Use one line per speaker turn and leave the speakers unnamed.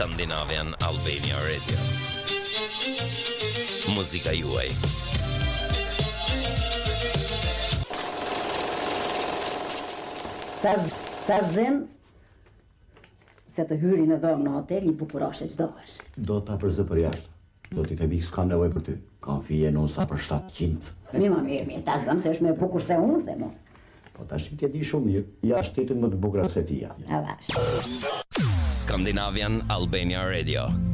Scandinavian Albania Radio. Muzika juaj.
Ta zem se të hyri në dhomë në hotel i bukuroshe çdo është.
Do ta përzë për jashtë. Do t'i themi s'kam nevojë për ty. Kam fije non sa për 700.
Më mirë, ta zëm se është më e bukur se unë dhe mu.
Po tash ti e di shumë mirë. Jashtë ditën më të bukura se ti ja.
A vash.
Scandinavian Albania Radio.